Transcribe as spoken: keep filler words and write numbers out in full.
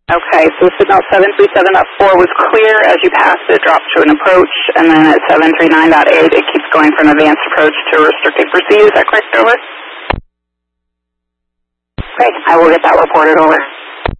Okay, so signal seven three seven point four was clear. As you passed it, dropped to an approach, and then at seven three nine point eight, it keeps going from advanced approach to restricted proceed. Is that correct, over? Great, I will get that reported over.